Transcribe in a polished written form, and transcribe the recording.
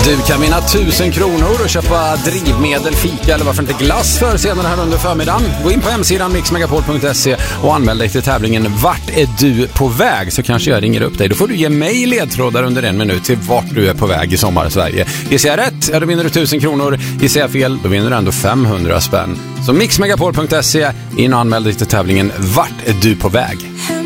Du kan vinna 1000 kronor och köpa drivmedel, fika eller varför inte glass för senare här under förmiddagen. Gå in på hemsidan mixmegapol.se och anmäl dig till tävlingen Vart är du på väg? Så kanske jag ringer upp dig. Då får du ge mig ledtrådar under 1 minut till vart du är på väg i sommar i Sverige. Gissar jag rätt, ja då vinner du 1000 kronor. Gissar jag fel, då vinner du ändå 500 spänn. Så mixmegapol.se, in och anmäl dig till tävlingen Vart är du på väg?